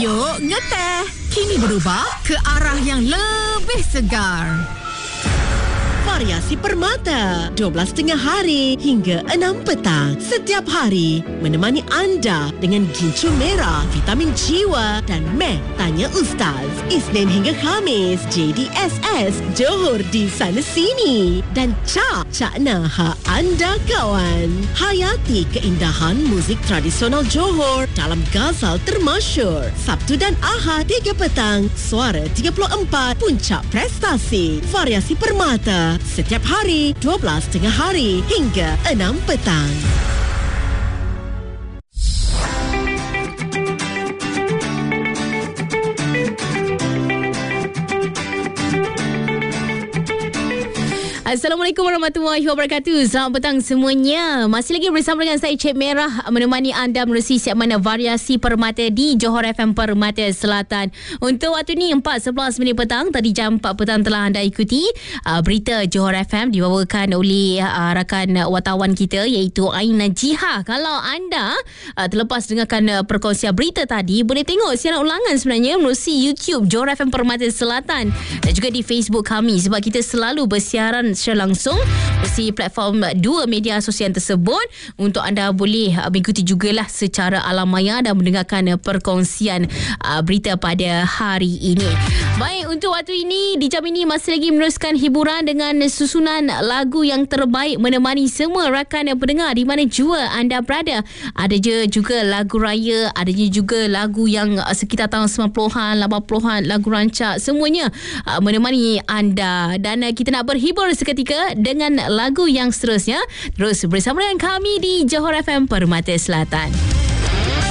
Yuk ngeteh. Kini berubah ke arah yang lebih segar. Variasi Permata 12.30 hari hingga 6 petang setiap hari menemani anda dengan gincu merah, vitamin jiwa dan meh tanya Ustaz. Isnin hingga Khamis JDSS Johor di sana sini dan Cakna hak anda kawan. Hayati keindahan muzik tradisional Johor dalam Ghazal termasyur. Sabtu dan Ahad 3 petang Suara 34 Puncak Prestasi. Variasi Permata setiap hari 12.30 hari hingga 6 petang. Assalamualaikum warahmatullahi wabarakatuh. Selamat petang semuanya. Masih lagi bersama dengan saya Cik Merah menemani anda menerusi segmen Variasi Permata di Johor FM Permata Selatan. Untuk waktu ni 4.11 petang. Tadi jam 4 petang telah anda ikuti berita Johor FM dibawakan oleh rakan wartawan kita iaitu Aina Jiha. Kalau anda terlepas dengarkan perkongsian berita tadi, boleh tengok siaran ulangan sebenarnya menerusi YouTube Johor FM Permata Selatan dan juga di Facebook kami sebab kita selalu bersiaran secara langsung di platform dua media sosial tersebut untuk anda boleh mengikuti jugalah secara alam maya dan mendengarkan perkongsian berita pada hari ini. Baik, untuk waktu ini di jam ini masih lagi meneruskan hiburan dengan susunan lagu yang terbaik menemani semua rakan pendengar di mana jua anda berada. Ada juga lagu raya, ada juga lagu yang sekitar tahun 90-an, 80-an, lagu rancak, semuanya menemani anda dan kita nak berhibur seketika dengan lagu yang seterusnya. Terus bersama dengan kami di Johor FM Permata Selatan.